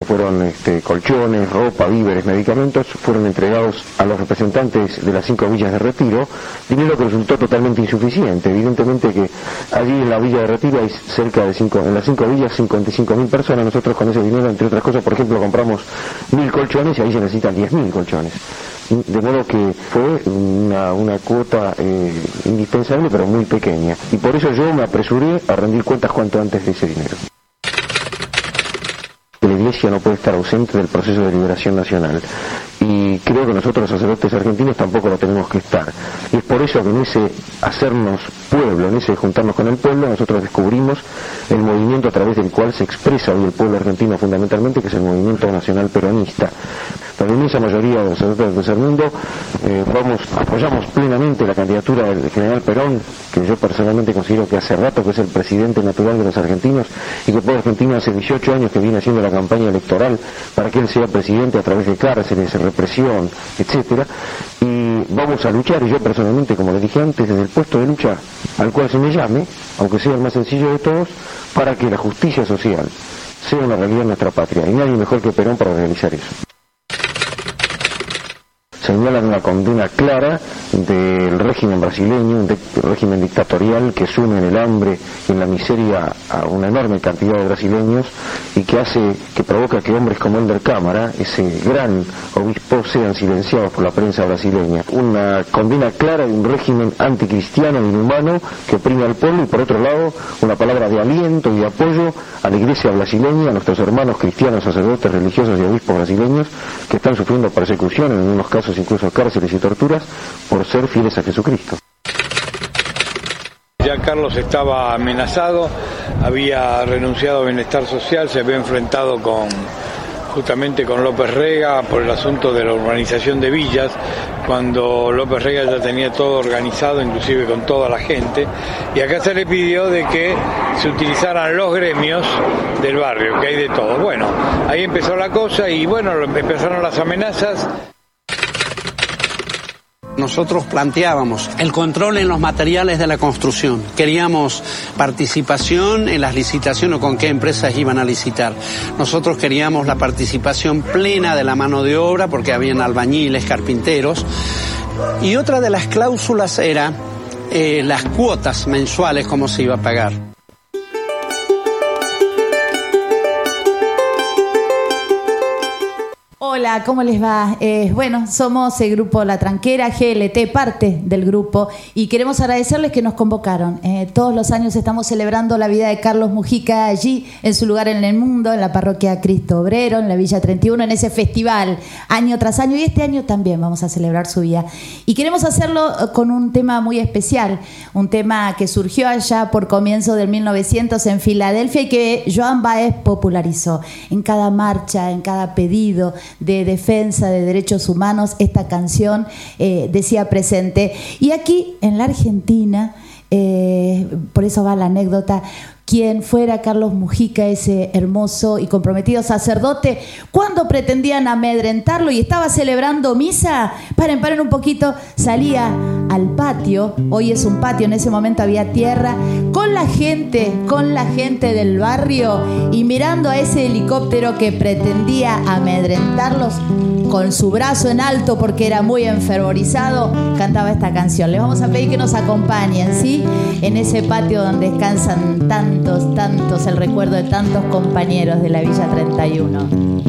fueron colchones, ropa, víveres, medicamentos, fueron entregados a los representantes de las 5 villas de Retiro, dinero que resultó totalmente insuficiente. Evidentemente que allí en la villa de Retiro hay en las 5 villas 55.000 personas. Nosotros con ese dinero, entre otras cosas, por ejemplo, compramos 1.000 colchones y ahí se necesitan 10.000 colchones. De modo que fue una cuota indispensable, pero muy pequeña. Y por eso yo me apresuré a rendir cuentas cuanto antes de ese dinero. La Iglesia no puede estar ausente del proceso de liberación nacional, y creo que nosotros los sacerdotes argentinos tampoco lo tenemos que estar, y es por eso que en ese hacernos pueblo, en ese juntarnos con el pueblo, nosotros descubrimos el movimiento a través del cual se expresa hoy el pueblo argentino fundamentalmente, que es el movimiento nacional peronista. La inmensa mayoría de los sacerdotes del tercer mundo apoyamos plenamente la candidatura del general Perón, que yo personalmente considero que hace rato que es el presidente natural de los argentinos, y que el pueblo argentino hace 18 años que viene haciendo la campaña electoral para que él sea presidente a través de cárceles, represión, etcétera, y vamos a luchar, y yo personalmente, como le dije antes, desde el puesto de lucha al cual se me llame, aunque sea el más sencillo de todos, para que la justicia social sea una realidad en nuestra patria, y nadie mejor que Perón para realizar eso. Señalan una condena clara del régimen brasileño, un régimen dictatorial que sume en el hambre y en la miseria a una enorme cantidad de brasileños, y que provoca que hombres como Helder Câmara, ese gran obispo, sean silenciados por la prensa brasileña. Una condena clara de un régimen anticristiano e inhumano que oprime al pueblo, y por otro lado una palabra de aliento y de apoyo a la iglesia brasileña, a nuestros hermanos cristianos, sacerdotes, religiosos y obispos brasileños que están sufriendo persecución, en algunos casos incluso cárceles y torturas, por ser fieles a Jesucristo. Ya Carlos estaba amenazado, había renunciado a Bienestar Social, se había enfrentado justamente con López Rega por el asunto de la urbanización de villas, cuando López Rega ya tenía todo organizado, inclusive con toda la gente, y acá se le pidió de que se utilizaran los gremios del barrio, que hay de todo. Bueno, ahí empezó la cosa y bueno, empezaron las amenazas. Nosotros planteábamos el control en los materiales de la construcción. Queríamos participación en las licitaciones o con qué empresas iban a licitar. Nosotros queríamos la participación plena de la mano de obra porque habían albañiles, carpinteros. Y otra de las cláusulas era las cuotas mensuales, cómo se iba a pagar. Hola, ¿cómo les va? Bueno, somos el grupo La Tranquera, GLT, parte del grupo, y queremos agradecerles que nos convocaron. Todos los años estamos celebrando la vida de Carlos Mujica allí, en su lugar en el mundo, en la parroquia Cristo Obrero, en la Villa 31, en ese festival, año tras año, y este año también vamos a celebrar su vida. Y queremos hacerlo con un tema muy especial, un tema que surgió allá por comienzo del 1900 en Filadelfia y que Joan Baez popularizó. En cada marcha, en cada pedido de defensa de derechos humanos, esta canción decía presente. Y aquí en la Argentina, por eso va la anécdota, quien fuera Carlos Mujica, ese hermoso y comprometido sacerdote, cuando pretendían amedrentarlo y estaba celebrando misa, paren un poquito, salía al patio, hoy es un patio, en ese momento había tierra, con la gente del barrio, y mirando a ese helicóptero que pretendía amedrentarlos, con su brazo en alto porque era muy enfervorizado, cantaba esta canción. Les vamos a pedir que nos acompañen, ¿sí? En ese patio donde descansan tantos, el recuerdo de tantos compañeros de la Villa 31.